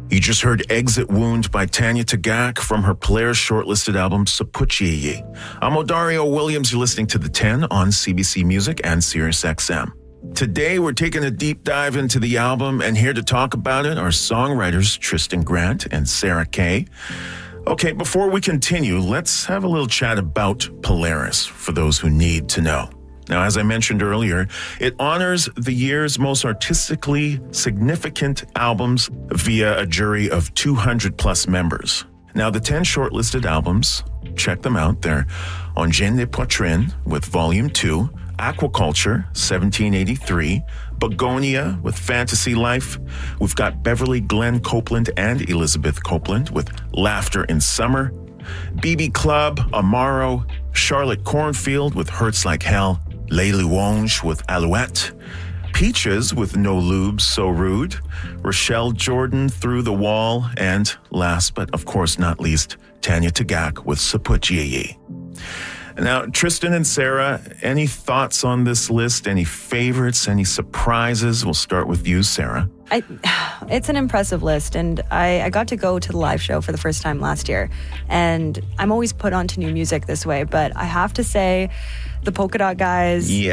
You just heard Exit Wound by Tanya Tagaq from her Polaris shortlisted album, Sapuchiyi. I'm Odario Williams. You're listening to The 10 on CBC Music and SiriusXM. Today, we're taking a deep dive into the album, and here to talk about it are songwriters Tristan Grant and Sarah Kay. Okay, before we continue, let's have a little chat about Polaris for those who need to know. Now, as I mentioned earlier, it honors the year's most artistically significant albums via a jury of 200 plus members. Now, the 10 shortlisted albums, check them out. They're Engin de Poitrine with Volume 2, Aquaculture, 1783, Begonia with Fantasy Life. We've got Beverly Glenn Copeland and Elizabeth Copeland with Laughter in Summer, BB Club, Amaro, Charlotte Cornfield with Hurts Like Hell, Les Louanges with Alouette, Peaches with No Lube, So Rude, Rochelle Jordan, Through the Wall, and last but of course not least, Tanya Tagaq with Sapuchiyi. Now, Tristan and Sarah, any thoughts on this list? Any favorites? Any surprises? We'll start with you, Sarah. It's an impressive list, and I got to go to the live show for the first time last year, and I'm always put onto new music this way, but I have to say, the Polka Dot Guys. Yeah.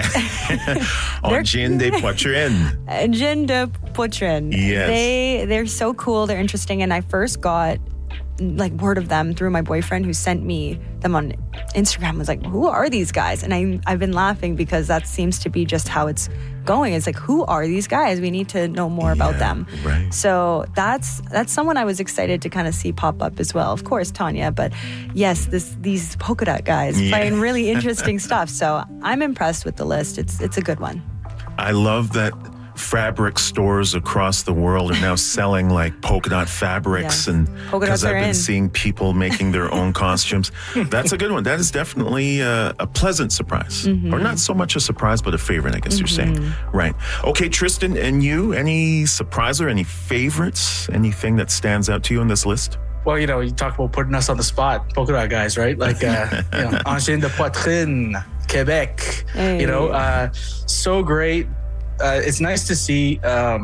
Engin de Poitrine. Engin de Poitrine. Yes. They're so cool. They're interesting, and I first got word of them through my boyfriend, who sent me them on Instagram. Was like, who are these guys? And I've been laughing because that seems to be just how it's going. It's like, who are these guys? We need to know more about them. Right. So that's someone I was excited to kind of see pop up as well. Of course, Tanya, but yes, these Polka Dot Guys playing really interesting stuff. So I'm impressed with the list. It's a good one. I love that fabric stores across the world are now selling like polka dot fabrics, and because I've been seeing people making their own costumes. That's a good one. That is definitely a pleasant surprise, or not so much a surprise, but a favorite, I guess you're saying. Right. Okay, Tristan, and you, any surprise or any favorites? Anything that stands out to you on this list? Well, you talk about putting us on the spot, Polka Dot Guys, right? Like, Engin de Poitrine, Quebec, Hey. So great. It's nice to see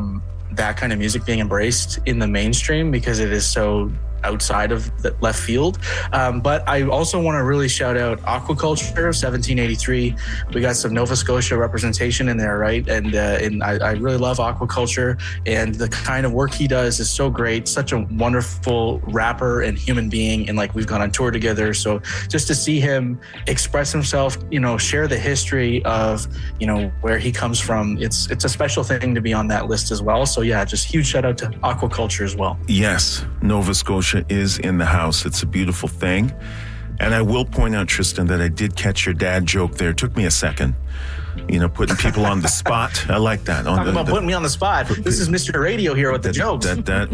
that kind of music being embraced in the mainstream because it is so outside of the left field. But I also want to really shout out Aquaculture, 1783. We got some Nova Scotia representation in there, right? And I really love Aquaculture, and the kind of work he does is so great. Such a wonderful rapper and human being, and we've gone on tour together. So just to see him express himself, share the history of, where he comes from, it's a special thing to be on that list as well. So yeah, just huge shout out to Aquaculture as well. Yes, Nova Scotia is in the house. It's a beautiful thing. And I will point out, Tristan, that I did catch your dad joke there. It took me a second. Putting people on the spot. I like that. Talking about putting me on the spot. This is Mr. Radio here with the jokes.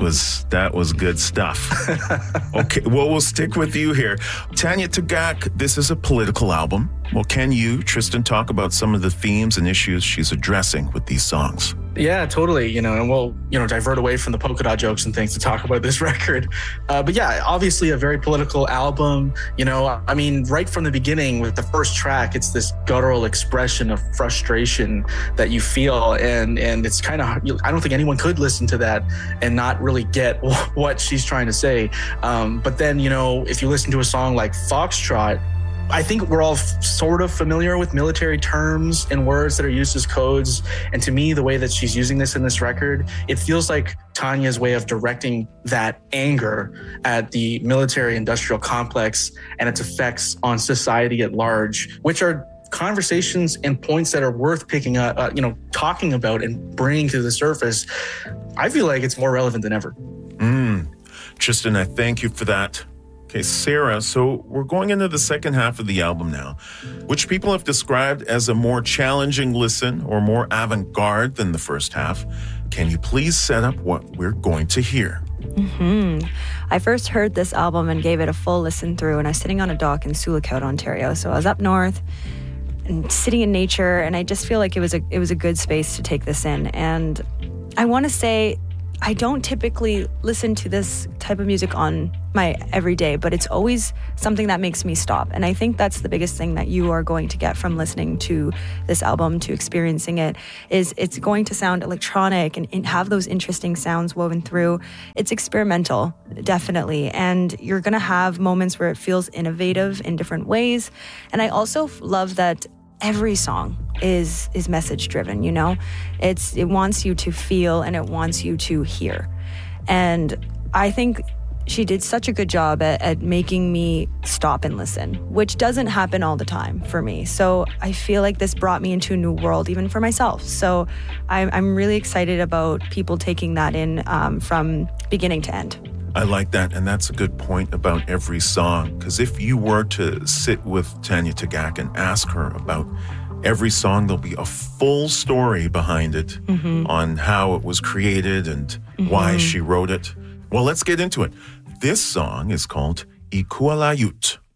That was good stuff. Okay, well, we'll stick with you here. Tanya Tagaq, this is a political album. Well, can you, Tristan, talk about some of the themes and issues she's addressing with these songs? Yeah, totally. And we'll, divert away from the polka dot jokes and things to talk about this record. But yeah, obviously a very political album. Right from the beginning with the first track, it's this guttural expression of frustration that you feel. And it's kind of, I don't think anyone could listen to that and not really get what she's trying to say. But then, if you listen to a song like Foxtrot, I think we're all sort of familiar with military terms and words that are used as codes. And to me, the way that she's using this in this record, it feels like Tanya's way of directing that anger at the military industrial complex and its effects on society at large, which are conversations and points that are worth picking up, talking about and bringing to the surface. I feel like it's more relevant than ever. Tristan, I thank you for that. Okay, Sarah, so we're going into the second half of the album now, which people have described as a more challenging listen or more avant-garde than the first half. Can you please set up what we're going to hear? I first heard this album and gave it a full listen through, and I was sitting on a dock in Sioux Lookout, Ontario. So I was up north and sitting in nature, and I just feel like it was a good space to take this in. And I want to say, I don't typically listen to this type of music on my everyday, but it's always something that makes me stop. And I think that's the biggest thing that you are going to get from listening to this album, to experiencing it, is it's going to sound electronic and have those interesting sounds woven through. It's experimental, definitely. And you're going to have moments where it feels innovative in different ways. And I also love that every song is message driven, you know? It wants you to feel and it wants you to hear. And I think she did such a good job at making me stop and listen, which doesn't happen all the time for me. So I feel like this brought me into a new world, even for myself. So I'm really excited about people taking that in from beginning to end. I like that, and that's a good point about every song, because if you were to sit with Tanya Tagaq and ask her about every song, there'll be a full story behind it on how it was created and why she wrote it. Well, let's get into it. This song is called Ikualayut.